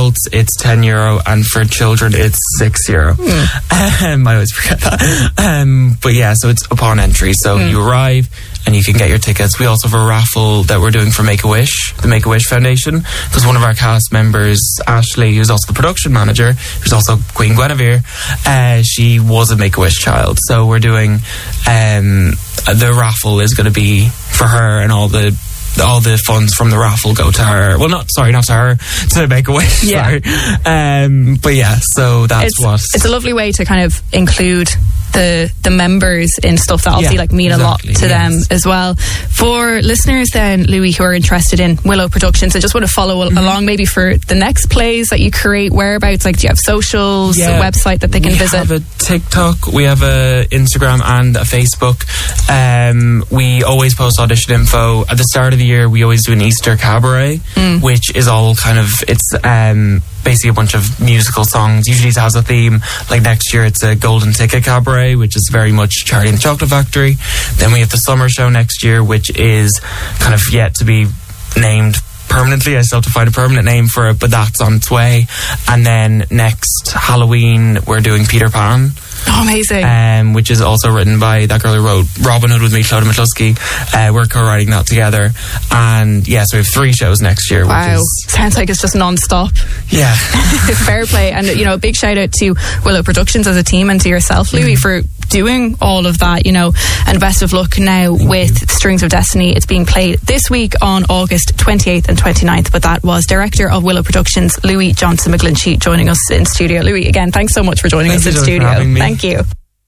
adults it's €10 and for children it's €6. I always forget that. But yeah, so it's upon entry. So you arrive and you can get your tickets. We also have a raffle that we're doing for Make-A-Wish, the Make-A-Wish Foundation, because one of our cast members, Ashley, who's also the production manager, who's also Queen Guinevere, she was a Make-A-Wish child. So we're doing, the raffle is going to be for her, and all the funds from the raffle go to her. Well, not to her, to Make-A-Wish. Yeah. But yeah, so it's a lovely way to kind of include the members in stuff that obviously mean a lot to them as well. For listeners then, Louis, who are interested in Willow Productions and just want to follow along maybe for the next plays that you create, whereabouts, do you have socials, a website that they can visit? We have a TikTok, we have a Instagram and a Facebook. We always post audition info. At the start of the year, we always do an Easter cabaret, which is all kind of, it's basically a bunch of musical songs. Usually it has a theme. Like next year it's a Golden Ticket Cabaret, which is very much Charlie and the Chocolate Factory. Then we have the summer show next year, which is kind of yet to be named permanently. I still have to find a permanent name for it, but that's on its way. And then next Halloween we're doing Peter Pan. Oh, amazing. Which is also written by that girl who wrote Robin Hood with me, Clodagh McCluskey. We're co-writing that together. And so we have 3 shows next year. Wow. Sounds like it's just non-stop. Yeah. Fair play. And, a big shout out to Willow Productions as a team and to yourself, Louis, for doing all of that, and best of luck now with Strings of Destiny. It's being played this week on August 28th and 29th, but that was director of Willow Productions, Louis Johnson McGlinchey, joining us in studio. Louis, again, thanks so much for joining us in studio. Thank you.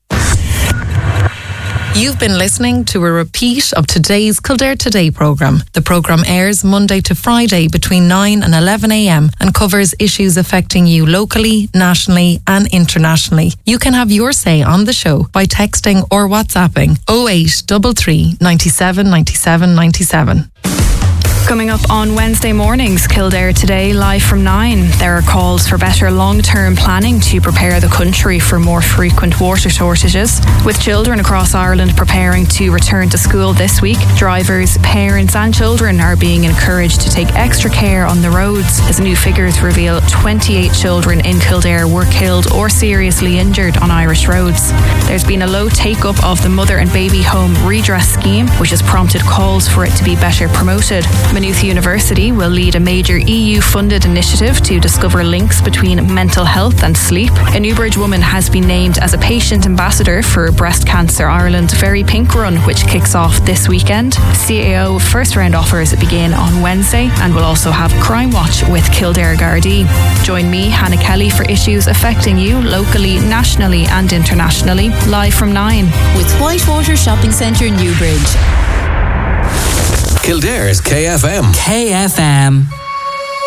You've been listening to a repeat of today's Kildare Today programme. The programme airs Monday to Friday between 9 and 11 a.m. and covers issues affecting you locally, nationally and internationally. You can have your say on the show by texting or WhatsApping 0833 97 97 97. Coming up on Wednesday mornings, Kildare Today, live from 9. There are calls for better long-term planning to prepare the country for more frequent water shortages. With children across Ireland preparing to return to school this week, drivers, parents and children are being encouraged to take extra care on the roads, as new figures reveal 28 children in Kildare were killed or seriously injured on Irish roads. There's been a low take-up of the Mother and Baby Home Redress Scheme, which has prompted calls for it to be better promoted. Maynooth University will lead a major EU-funded initiative to discover links between mental health and sleep. A Newbridge woman has been named as a patient ambassador for Breast Cancer Ireland's Very Pink Run, which kicks off this weekend. CAO first round offers begin on Wednesday, and we'll also have Crime Watch with Kildare Gardaí. Join me, Hannah Kelly, for issues affecting you locally, nationally and internationally, live from 9. With Whitewater Shopping Centre, Newbridge. Kildare's KFM. KFM.